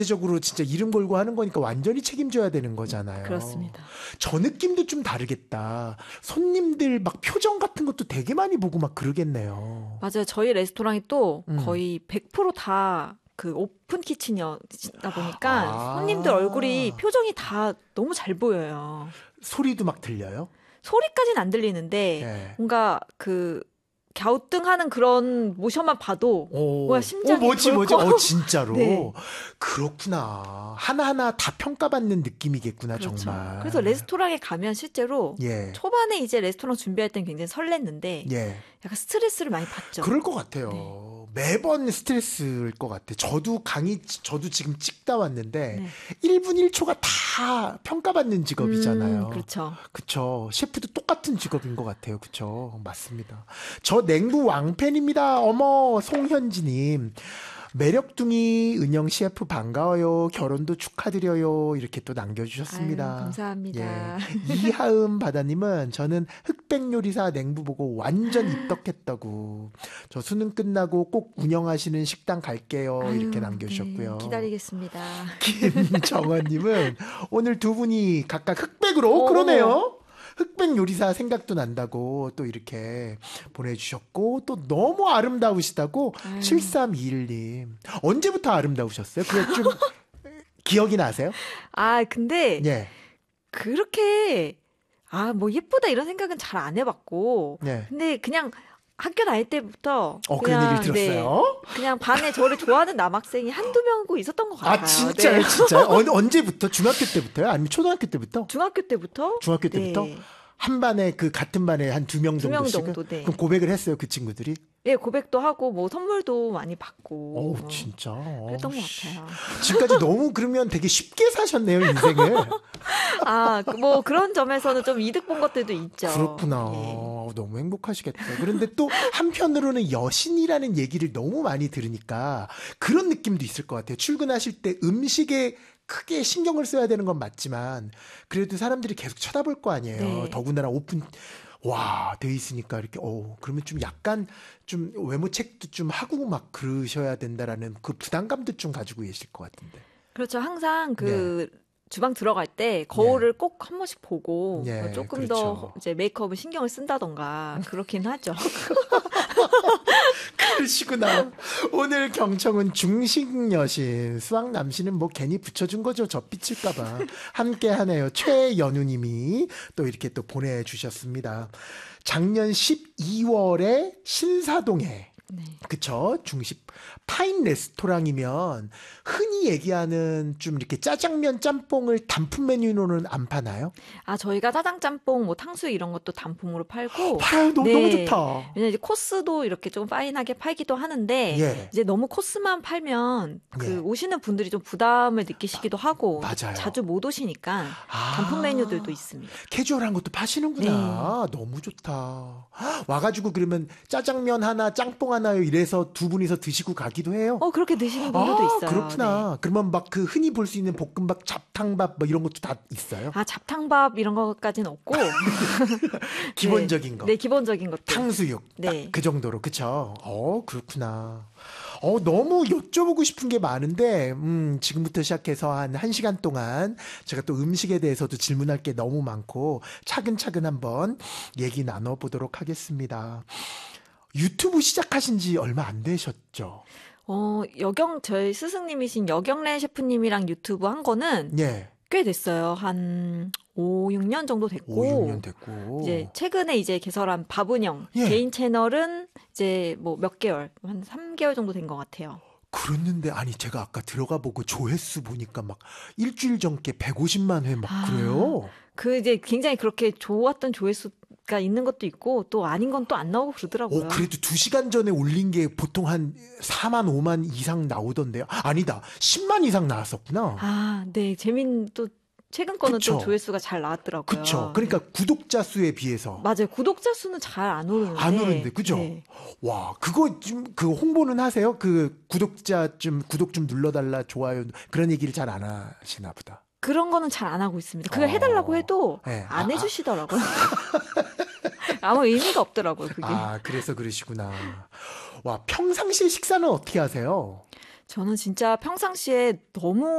적으로 진짜 이름 걸고 하는 거니까 완전히 책임져야 되는 거잖아요. 그렇습니다. 저 느낌도 좀 다르겠다. 손님들 막 표정 같은 것도 되게 많이 보고 막 그러겠네요. 맞아요. 저희 레스토랑이 또 음. 거의 100% 다 그 오픈 키친이다 보니까 아. 손님들 얼굴이 표정이 다 너무 잘 보여요. 소리도 막 들려요? 소리까지는 안 들리는데 예. 뭔가 그 갸우뚱하는 그런 모션만 봐도 오, 뭐야, 심장이 뭐지? 벌컥. 진짜로. 네. 그렇구나. 하나하나 다 평가받는 느낌이겠구나, 그렇죠. 정말. 그래서 레스토랑에 가면 실제로 예. 초반에 이제 레스토랑 준비할 땐 굉장히 설렜는데 예. 약간 스트레스를 많이 받죠. 그럴 것 같아요. 네. 매번 스트레스일 것 같아. 저도 지금 찍다 왔는데, 네. 1분 1초가 다 평가받는 직업이잖아요. 그렇죠. 그쵸. 셰프도 똑같은 직업인 것 같아요. 그쵸. 맞습니다. 저 냉부 왕팬입니다. 어머, 송현지님. 매력둥이 은영 셰프 반가워요. 결혼도 축하드려요. 이렇게 또 남겨주셨습니다. 아유, 감사합니다. 예. 이하음 바다님은 저는 흑백 요리사 냉부 보고 완전 입덕했다고. 저 수능 끝나고 꼭 운영하시는 식당 갈게요. 이렇게 아유, 남겨주셨고요. 네, 기다리겠습니다. 김정원님은 오늘 두 분이 각각 흑백으로 오. 그러네요. 흑백 요리사 생각도 난다고 또 이렇게 보내주셨고 또 너무 아름다우시다고 아유. 7321님 언제부터 아름다우셨어요? 그게 좀 기억이 나세요? 아, 근데 예. 그렇게 뭐 예쁘다 이런 생각은 잘 안 해봤고 예. 근데 그냥 학교 다닐 때부터 그런 얘기를 들었어요? 네, 그냥 반에 저를 좋아하는 남학생이 한두 명고 있었던 것 같아요. 아 진짜요? 네. 진짜요? 언제부터? 중학교 때부터요? 아니면 초등학교 때부터? 중학교 때부터? 중학교 때부터? 네. 한 반에 같은 반에 한 두 명 두 명 정도씩은? 정도, 네. 그럼 고백을 했어요 그 친구들이? 네, 고백도 하고 뭐 선물도 많이 받고 진짜. 그랬던 것 같아요. 지금까지 너무 그러면 되게 쉽게 사셨네요 인생을. 뭐 그런 점에서는 좀 이득 본 것들도 있죠. 그렇구나. 예. 너무 행복하시겠다. 그런데 또 한편으로는 여신이라는 얘기를 너무 많이 들으니까 그런 느낌도 있을 것 같아요. 출근하실 때 음식에 크게 신경을 써야 되는 건 맞지만 그래도 사람들이 계속 쳐다볼 거 아니에요. 네. 더군다나 오픈 돼 있으니까 이렇게 그러면 좀 약간 좀 외모 체크도 좀 하고 막 그러셔야 된다라는 그 부담감도 좀 가지고 계실 것 같은데. 그렇죠. 항상 주방 들어갈 때 거울을 꼭 한 번씩 보고 예, 조금 그렇죠. 더 이제 메이크업을 신경을 쓴다던가 그렇긴 하죠. 그러시구나. 오늘 경청은 중식 여신 수학 남신은 뭐 괜히 붙여준 거죠. 저 삐칠까봐. 함께 하네요. 최연우님이 또 이렇게 또 보내주셨습니다. 작년 12월에 신사동에 네. 그쵸. 중식 파인 레스토랑이면 흔히 얘기하는 좀 이렇게 짜장면 짬뽕을 단품 메뉴로는 안 파나요? 저희가 짜장 짬뽕, 뭐 탕수육 이런 것도 단품으로 팔고. 팔아요. 너무 좋다. 왜냐면 이제 코스도 이렇게 좀 파인하게 팔기도 하는데 예. 이제 너무 코스만 팔면 예. 오시는 분들이 좀 부담을 느끼시기도 하고 맞아요. 자주 못 오시니까 단품 메뉴들도 있습니다. 캐주얼한 것도 파시는구나. 너무 좋다. 와가지고 그러면 짜장면 하나, 짬뽕 하나요? 이래서 두 분이서 드시고 가기도 해요? 그렇게 드시는 분들도 있어요. 그렇구나. 네. 그러면 막 그 흔히 볼 수 있는 볶음밥, 잡탕밥 뭐 이런 것도 다 있어요? 잡탕밥 이런 것까지는 없고 기본적인 거. 네, 기본적인 것들. 탕수육. 네. 그 정도로. 그쵸? 그렇구나. 너무 여쭤보고 싶은 게 많은데, 지금부터 시작해서 한 1시간 동안 제가 또 음식에 대해서도 질문할 게 너무 많고, 차근차근 한번 얘기 나눠보도록 하겠습니다. 유튜브 시작하신 지 얼마 안 되셨죠? 저희 스승님이신 여경래 셰프님이랑 유튜브 한 거는 예. 꽤 됐어요. 한 5, 6년 정도 됐고. 5, 6년 됐고. 이제 최근에 이제 개설한 바분영 개인 채널은 이제 뭐 몇 개월, 한 3개월 정도 된 것 같아요. 그랬는데 제가 아까 들어가 보고 조회수 보니까 막 일주일 전께 150만 회 막 그래요. 이제 굉장히 그렇게 좋았던 조회수가 있는 것도 있고 또 아닌 건 또 안 나오고 그러더라고요. 그래도 2시간 전에 올린 게 보통 한 4만 5만 이상 나오던데요. 아니다. 10만 이상 나왔었구나. 네. 또 최근 거는 또 조회수가 잘 나왔더라고요. 그렇죠. 그러니까 구독자 수에 비해서. 맞아요. 구독자 수는 잘 안 오르는데. 안 오르는데, 그죠? 네. 와, 그거 좀 홍보는 하세요? 구독 좀 눌러달라, 좋아요. 그런 얘기를 잘 안 하시나 보다. 그런 거는 잘 안 하고 있습니다. 그걸 해달라고 해도 안 해주시더라고요. 아무 의미가 없더라고요, 그게. 그래서 그러시구나. 와, 평상시에 식사는 어떻게 하세요? 저는 진짜 평상시에 너무